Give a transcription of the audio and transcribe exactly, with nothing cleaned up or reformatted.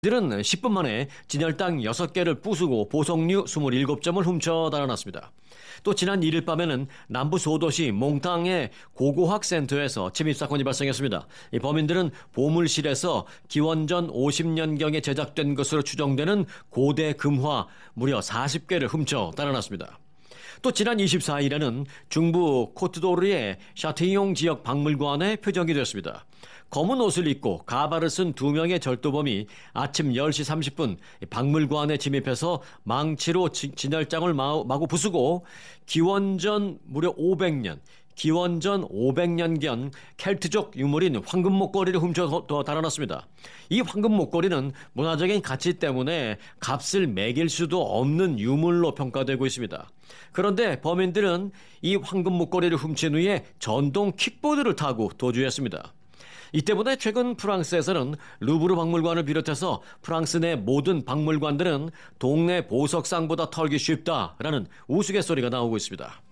이들은 십 분 만에 진열당 여섯 개를 부수고 보석류 이십칠 점을 훔쳐 달아났습니다. 또 지난 일 일 밤에는 남부 소도시 몽땅의 고고학 센터에서 침입 사건이 발생했습니다. 이 범인들은 보물실에서 기원전 오십 년경에 제작된 것으로 추정되는 고대 금화 무려 사십 개를 훔쳐 달아났습니다. 또 지난 이십사 일에는 중부 코트도르의 샤티용 지역 박물관에 표적이 되었습니다. 검은 옷을 입고 가발을 쓴 두 명의 절도범이 아침 열 시 삼십 분 박물관에 침입해서 망치로 진열장을 마구 부수고 기원전 무려 오백 년, 기원전 오백 년경 켈트족 유물인 황금 목걸이를 훔쳐 달아났습니다. 이 황금 목걸이는 문화적인 가치 때문에 값을 매길 수도 없는 유물로 평가되고 있습니다. 그런데 범인들은 이 황금 목걸이를 훔친 후에 전동 킥보드를 타고 도주했습니다. 이 때문에 최근 프랑스에서는 루브르 박물관을 비롯해서 프랑스 내 모든 박물관들은 동네 보석상보다 털기 쉽다라는 우스갯소리가 나오고 있습니다.